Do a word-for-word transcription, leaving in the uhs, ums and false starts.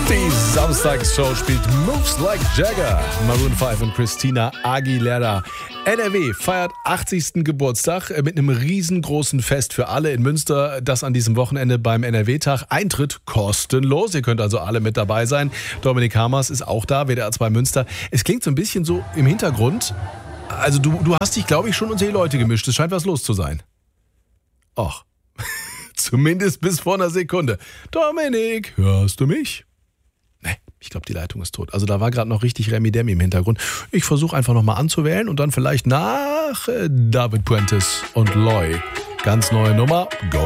Die Samstagsshow spielt Moves Like Jagger. Maroon fünf und Christina Aguilera. N R W feiert achtzigsten Geburtstag mit einem riesengroßen Fest für alle in Münster. Das an diesem Wochenende beim N R W-Tag. Eintritt kostenlos. Ihr könnt also alle mit dabei sein. Dominik Hamers ist auch da, W D R zwei Münster. Es klingt so ein bisschen so im Hintergrund. Also du, du hast dich, glaube ich, schon unter die Leute gemischt. Es scheint was los zu sein. Och. Zumindest bis vor einer Sekunde. Dominik, hörst du mich? Nee, ich glaube, die Leitung ist tot. Also da war gerade noch richtig Remi-Demi im Hintergrund. Ich versuche einfach nochmal anzuwählen und dann vielleicht nach äh, David Puentes und Loy. Ganz neue Nummer. Go.